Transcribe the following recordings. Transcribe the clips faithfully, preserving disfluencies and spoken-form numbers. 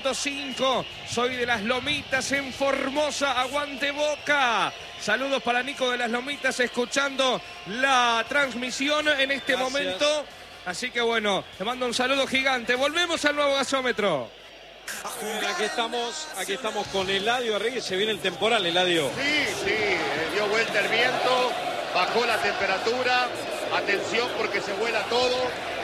cinco, soy de Las Lomitas en Formosa, aguante Boca. Saludos para Nico de Las Lomitas escuchando la transmisión en este Gracias. momento. Así que bueno, te mando un saludo gigante. Volvemos al nuevo gasómetro. Bien, aquí estamos, aquí estamos con Eladio Arregui. Se viene el temporal, Eladio. Sí, sí, dio vuelta el viento, bajó la temperatura. Atención porque se vuela todo.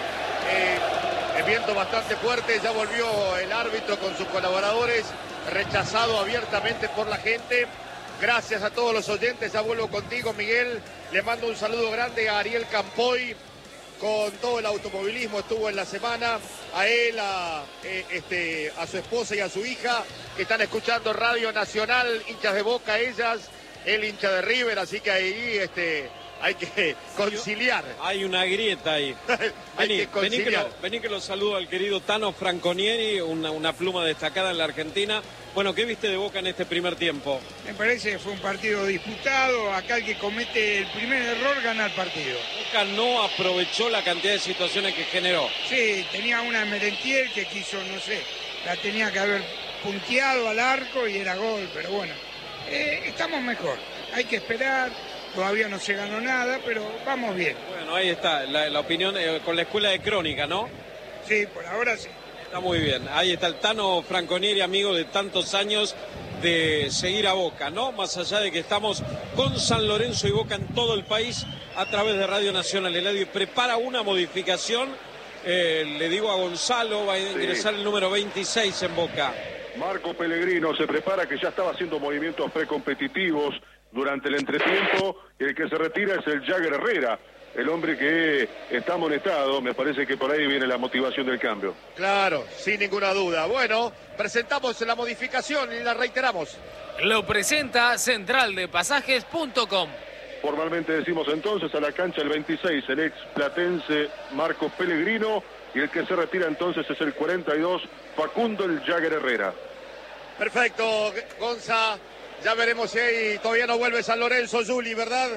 Eh, el viento bastante fuerte, ya volvió el árbitro con sus colaboradores, rechazado abiertamente por la gente. Gracias a todos los oyentes, ya vuelvo contigo, Miguel. Le mando un saludo grande a Ariel Campoy, con todo el automovilismo estuvo en la semana, a él, a, eh, este, a su esposa y a su hija, que están escuchando Radio Nacional, hinchas de Boca ellas, él hincha de River, así que ahí este, hay que conciliar. Hay una grieta ahí. Hay Vení, que conciliar. vení, que lo, vení que lo saludo al querido Tano Franconieri, una, una pluma destacada en la Argentina. Bueno, ¿qué viste de Boca en este primer tiempo? Me parece que fue un partido disputado. Acá el que comete el primer error gana el partido. Boca no aprovechó la cantidad de situaciones que generó. Sí, tenía una Merentiel que quiso, no sé, la tenía que haber punteado al arco y era gol, pero bueno, eh, estamos mejor. Hay que esperar, todavía no se ganó nada, pero vamos bien. Bueno, ahí está, la, la opinión eh, con la escuela de crónica, ¿no? Sí, por ahora sí. Está muy bien. Ahí está el Tano Franconieri, amigo de tantos años de seguir a Boca, ¿no? Más allá de que estamos con San Lorenzo y Boca en todo el país a través de Radio Nacional. Eladio prepara una modificación. Eh, le digo a Gonzalo, va a ingresar sí. el número veintiséis en Boca. Marco Pellegrino se prepara, que ya estaba haciendo movimientos precompetitivos durante el entretiempo. El que se retira es el Jagger Herrera, el hombre que está amonestado. Me parece que por ahí viene la motivación del cambio. Claro, sin ninguna duda. Bueno, presentamos la modificación y la reiteramos. Lo presenta central de pasajes punto com. Formalmente decimos entonces a la cancha el veintiséis, el ex platense Marco Pellegrino, y el que se retira entonces es el cuarenta y dos, Facundo el Jagger Herrera. Perfecto, Gonza. Ya veremos si hay, todavía no vuelve San Lorenzo, Juli, ¿verdad?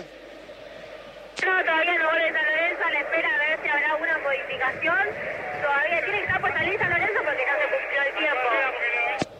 No, todavía no vuelve San Lorenzo, a la espera a ver si habrá una modificación. Todavía tiene que estar por salir San Lorenzo porque no se cumplió el tiempo.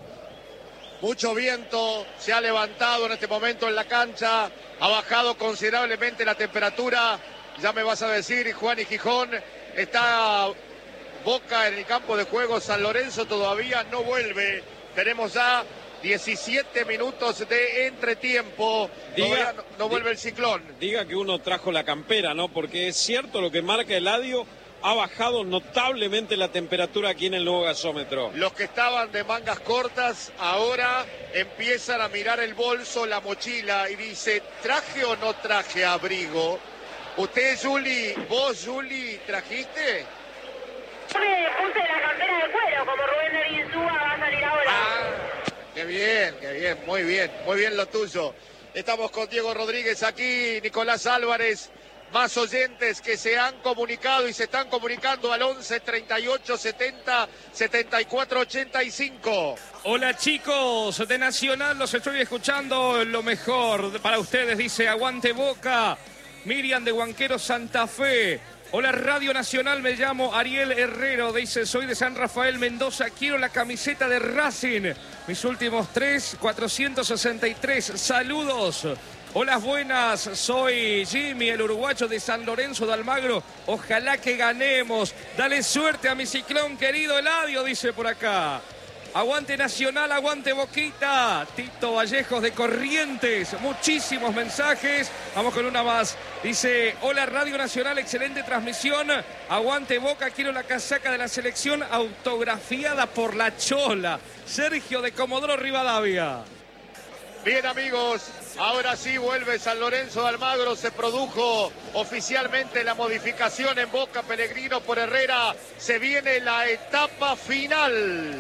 Mucho viento se ha levantado en este momento en la cancha, ha bajado considerablemente la temperatura. Ya me vas a decir, Juan y Gijón, está Boca en el campo de juego, San Lorenzo todavía no vuelve. Tenemos ya diecisiete minutos de entretiempo. Diga, no, no vuelve el ciclón. Diga que uno trajo la campera, ¿no? Porque es cierto lo que marca Eladio, ha bajado notablemente la temperatura aquí en el nuevo gasómetro. Los que estaban de mangas cortas ahora empiezan a mirar el bolso, la mochila y dice, ¿traje o no traje abrigo? ¿Usted, Juli, vos, Juli, trajiste? Yo me puse la campera de cuero, como Rubén de Insúa va a salir ahora. Ah. Qué bien, qué bien, muy bien, muy bien lo tuyo. Estamos con Diego Rodríguez aquí, Nicolás Álvarez, más oyentes que se han comunicado y se están comunicando al once treinta y ocho setenta setenta y cuatro ochenta y cinco. Hola chicos de Nacional, los estoy escuchando, lo mejor para ustedes, dice aguante Boca, Miriam de Huanquero Santa Fe. Hola Radio Nacional, me llamo Ariel Herrero, dice, soy de San Rafael Mendoza, quiero la camiseta de Racing, mis últimos tres, cuatrocientos sesenta y tres, saludos. Hola buenas, soy Jimmy, el uruguayo de San Lorenzo de Almagro, ojalá que ganemos, dale suerte a mi ciclón querido Eladio, dice por acá. Aguante Nacional, aguante Boquita. Tito Vallejos de Corrientes. Muchísimos mensajes. Vamos con una más. Dice, hola Radio Nacional, excelente transmisión. Aguante Boca, quiero la casaca de la selección autografiada por la Chola. Sergio de Comodoro Rivadavia. Bien amigos, ahora sí vuelve San Lorenzo de Almagro. Se produjo oficialmente la modificación en Boca, Pellegrino por Herrera. Se viene la etapa final.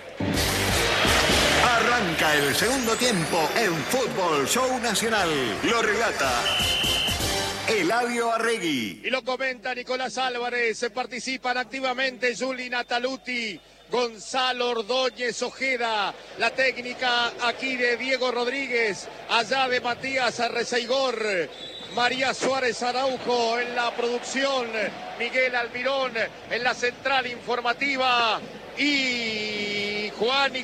Arranca el segundo tiempo en Fútbol Show Nacional. Lo relata Eladio Arregui. Y lo comenta Nicolás Álvarez. Se participan activamente Juli Nataluti, Gonzalo Ordóñez Ojeda, la técnica aquí de Diego Rodríguez, allá de Matías Arreceigor, María Suárez Araujo en la producción, Miguel Almirón en la central informativa y Juan y